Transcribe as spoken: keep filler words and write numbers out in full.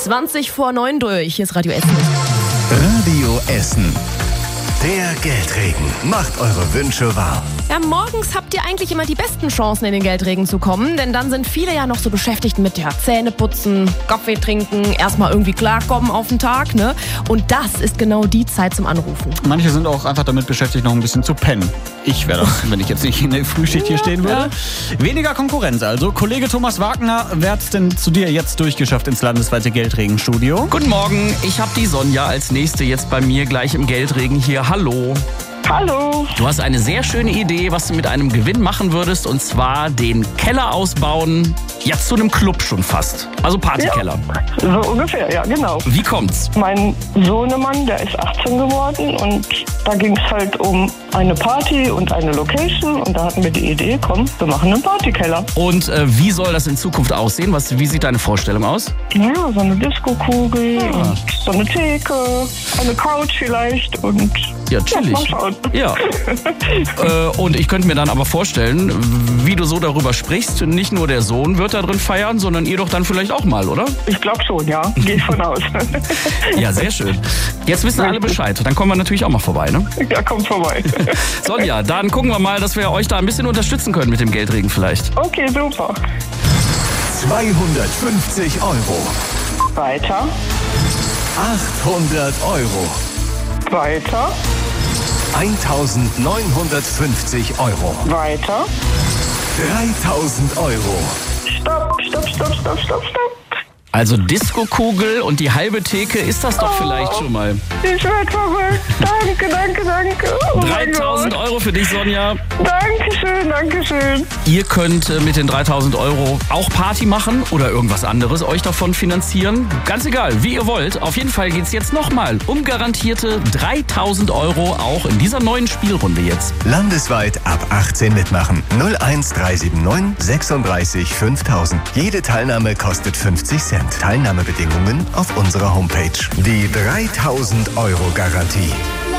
zwanzig vor neun durch. Hier ist Radio Essen. Radio Essen. Der Geldregen macht eure Wünsche wahr. Ja, morgens habt ihr eigentlich immer die besten Chancen, in den Geldregen zu kommen, denn dann sind viele ja noch so beschäftigt mit ja, Zähne putzen, Kaffee trinken, erstmal irgendwie klarkommen auf den Tag, ne? Und das ist genau die Zeit zum Anrufen. Manche sind auch einfach damit beschäftigt, noch ein bisschen zu pennen. Ich wäre das, wenn ich jetzt nicht in der Frühschicht hier stehen würde. Ja. Weniger Konkurrenz also. Kollege Thomas Wagner, wer hat's denn zu dir jetzt durchgeschafft ins landesweite Geldregenstudio? Guten Morgen, ich habe die Sonja als Nächste jetzt bei mir gleich im Geldregen hier. Hallo. Hallo. Du hast eine sehr schöne Idee, was du mit einem Gewinn machen würdest, und zwar den Keller ausbauen, ja zu einem Club schon fast. Also Partykeller. Ja, so ungefähr, ja genau. Wie kommt's? Mein Sohnemann, der ist achtzehn geworden und da ging es halt um eine Party und eine Location und da hatten wir die Idee, komm, wir machen einen Partykeller. Und äh, wie soll das in Zukunft aussehen? Was, wie sieht deine Vorstellung aus? Naja, so eine Disco-Kugel Ja. und so eine Theke, eine Couch vielleicht und Ja, chillig. ja, mal schauen. Ja. äh, und ich könnte mir dann aber vorstellen, wie du so darüber sprichst, nicht nur der Sohn wird da drin feiern, sondern ihr doch dann vielleicht auch mal, oder? Ich glaube schon, ja. Gehe ich von aus. Ja, sehr schön. Jetzt wissen alle Bescheid. Dann kommen wir natürlich auch mal vorbei, ne? Ja, kommt vorbei. Sonja, dann gucken wir mal, dass wir euch da ein bisschen unterstützen können mit dem Geldregen vielleicht. Okay, super. zweihundertfünfzig Euro. Weiter, achthundert Euro. weiter, eintausendneunhundertfünfzig Euro. weiter. dreitausend Euro. Stopp, stopp, stopp, stopp, stopp, stopp. Also Disco-Kugel und die halbe Theke, ist das doch vielleicht schon mal. Ich werd verrückt. Danke, danke, danke. Oh mein dreitausend Gott. Euro für dich, Sonja. Dankeschön, Dankeschön. Ihr könnt äh, mit den dreitausend Euro auch Party machen oder irgendwas anderes euch davon finanzieren. Ganz egal, wie ihr wollt. Auf jeden Fall geht's jetzt nochmal um garantierte dreitausend Euro auch in dieser neuen Spielrunde jetzt. Landesweit ab achtzehn mitmachen. null eins drei sieben neun sechsunddreißig fünftausend. Jede Teilnahme kostet fünfzig Cent. Teilnahmebedingungen auf unserer Homepage. Die dreitausend Euro Garantie.